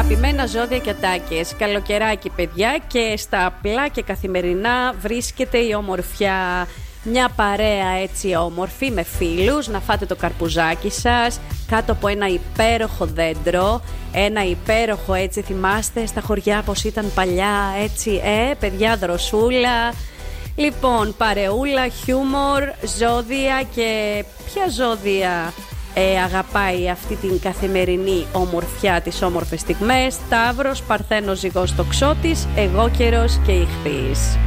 Αγαπημένα ζώδια και ατάκες, καλοκαιράκι παιδιά, και στα απλά και καθημερινά βρίσκεται η ομορφιά. Μια παρέα έτσι όμορφη με φίλους, να φάτε το καρπουζάκι σας κάτω από ένα υπέροχο δέντρο. Ένα υπέροχο, έτσι θυμάστε στα χωριά πως ήταν παλιά, έτσι παιδιά, δροσούλα. Λοιπόν, παρεούλα, χιούμορ, ζώδια. Και ποια ζώδια αγαπάει αυτή την καθημερινή ομορφιά, τις όμορφες στιγμές? Ταύρος, Παρθένος, Ζυγός, Τοξότης, Αιγόκερος και Ιχθύης.